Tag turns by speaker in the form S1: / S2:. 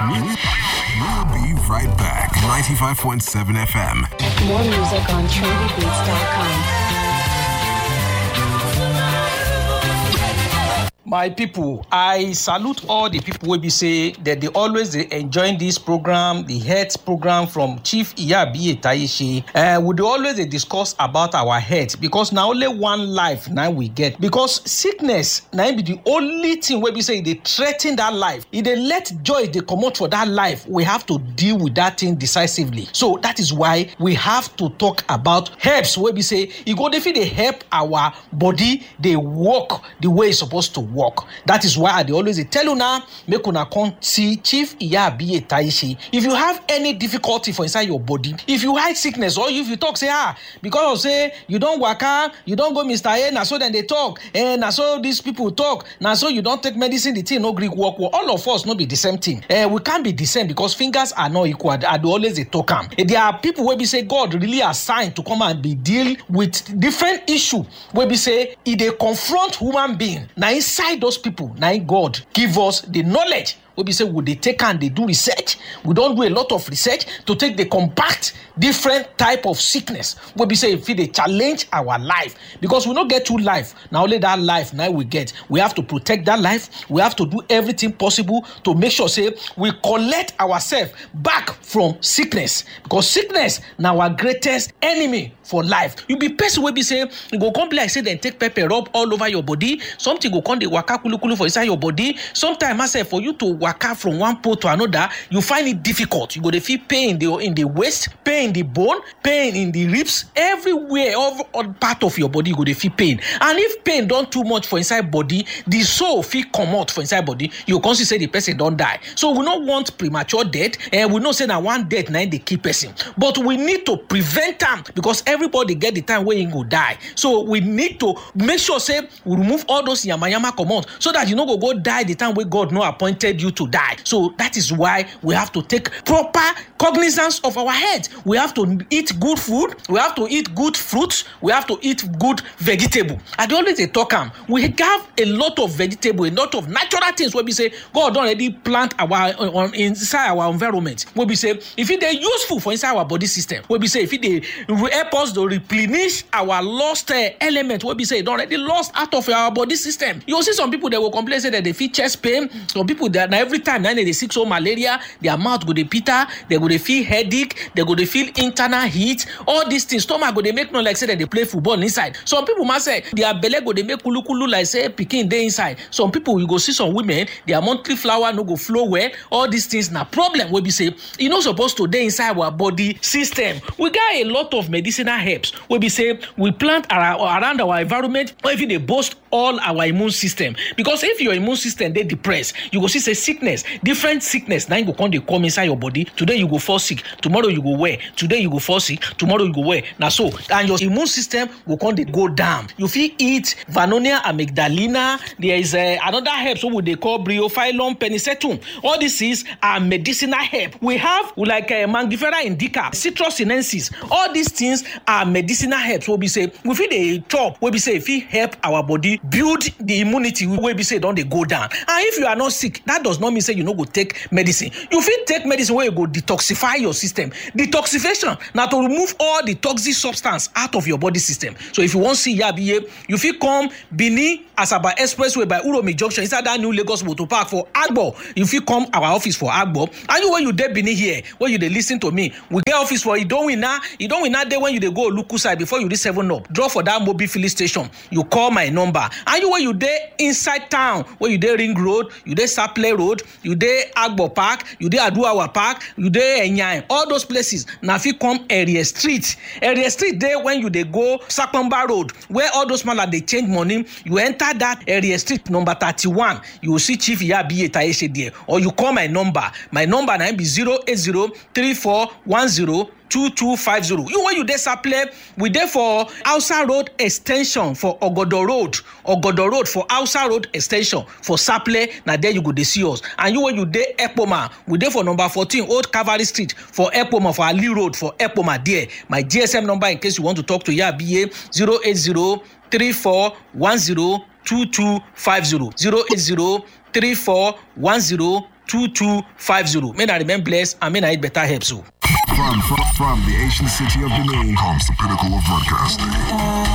S1: We'll be right back. 95.7 FM.
S2: More music on trendybeats.com.
S3: My people, I salute all the people wey be say that they always enjoying this program, the health program from Chief Iyabi Taishe. We dey always discuss about our health because na only one life now we get. Because sickness now be the only thing wey be say they threaten that life. If they let joy they comot for that life, we have to deal with that thing decisively. So that is why we have to talk about herbs wey be say e go dey help our body dey work the way it's supposed to work. That is why I dey always tell you now, make una come see Chief Iyabi Taishe. If you have any difficulty for inside your body, if you hide sickness or if you talk say because of say you don't waka, you don't go Mr. A, na so then they talk, and na so these people talk, na so you don't take medicine, the thing no Greek work. All of us no be the same thing. We can't be the same because fingers are not equal. I do always talk am. There are people where we say God really assigned to come and be deal with different issue where we say if they confront human being, now inside those people, now God give us the knowledge. We say would they take and they do research. We don't do a lot of research to take the combat different type of sickness. We say if they challenge our life because we don't get two life. Now only that life now we get. We have to protect that life. We have to do everything possible to make sure say we collect ourselves back from sickness because sickness now our greatest enemy for life. You be person will be say you go come like say then take pepper rub all over your body. Something go come the waka kulu for inside your body. Sometimes I say for you to waka from one pole to another, you find it difficult. You go to feel pain in the waist, pain in the bone, pain in the ribs, everywhere, all part of your body you go to feel pain. And if pain don't too much for inside body, the soul feel come out for inside body, you can say the person don't die. So we don't want premature death, and we don't say that one death now they keep person. But we need to prevent them because everybody get the time where you go die. So we need to make sure say we remove all those yama come out so that you no go die the time where God no appointed you to die. So that is why we have to take proper cognizance of our health. We have to eat good food. We have to eat good fruits. We have to eat good vegetable. I always talk we have a lot of vegetable, a lot of natural things where we say God already plant our inside our environment. Where we say if it is useful for inside our body system. Where we say if it help us to replenish our lost element. Where we say it already lost out of our body system. You see some people that will complain say that they feel chest pain. Some people that every time they sick so malaria, their mouth go dey bitter, they go dey feel headache, they go dey feel internal heat, all these things. Stomach go dey make no like say that they play football inside. Some people must say their belly go dey make kulu like say pikin dey inside. Some people you go see some women, their monthly flower no go flow well. All these things na problem wey be say e no supposed to dey inside our body system. We got a lot of medicinal herbs wey be say we plant around our environment or even they boost all our immune system. Because if your immune system dey depressed, you go see say sickness, different sickness now you go come inside your body. Today you go fall sick, tomorrow you go well, today you go fall sick, tomorrow you go well. Now so and your immune system will come dey go down. You fit eat Vernonia amygdalina. There is another herb so they call Bryophyllum penicetum. All these are medicinal herb. We have like Mangifera indica, Citrus sinensis. All these things are medicinal herbs. What we say we fit dey chop. What we say if it help our body build the immunity. What we say don't they go down. And if you are not sick, that does not mean say you no go take medicine. You fit take medicine where you go detoxify your system. Detoxification now to remove all the toxic substance out of your body system. So if you want to see Yabiye, you fit come Benin Asaba Expressway by Uromi Junction inside that new Lagos Motor Park for Agbo. You fit come our office for Agbo. And you when you dey Benin here, when you dey listen to me, we get office for Idowina. Idowina day when you dey go Luku side before you reach 7 up. Draw for that mobile filling station. You call my number. And you when you dey inside town, where you dey Ring Road, you dey Saple Road, you dey Agbo Park, you dey Aduawa Park, you dey Enyai. All those places. Now if you come Area Street. Area Street there when you dey go Sakpamba Road, where all those man they change money, you enter that Area Street number 31. You will see Chief Iyabi Taishe there. Or you call my number. My number now be 08034102250. You when you dey Saple, we there for Hausa Road Extension for Ogodo Road for Hausa Road Extension for Saple. Now there you go dey see us. And you when you dey Epoma, we there for number 14 Old Cavalry Street for Epoma for Ali Road for Epoma there. My GSM number in case you want to talk to Iyabi 08034102250. 08034102250. 2250. May I remain blessed and may I eat better help so.
S1: From the ancient city of Benin
S4: comes the pinnacle of broadcasting.